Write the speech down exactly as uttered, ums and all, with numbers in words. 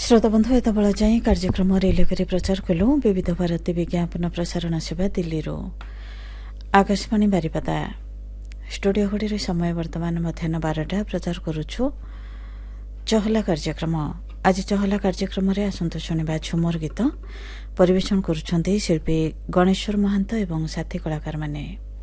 श्रोता बंधु एतबेला जाई कार्यक्रम रिले करी प्रचार कलु विविध भारती विज्ञापन प्रसारण सेवा दिल्ली रो आकाशवाणी बारिपदा स्टूडियो घड़ी समय वर्तमान मध्याह्न बारटा प्रचार करुछु चहला कार्यक्रम। आज चहला कार्यक्रम रे आसंत शुणिबा झुमर गीत परिवेषण करुछंती शिल्पी गणेश्वर महांत एवं साथी कलाकार माने।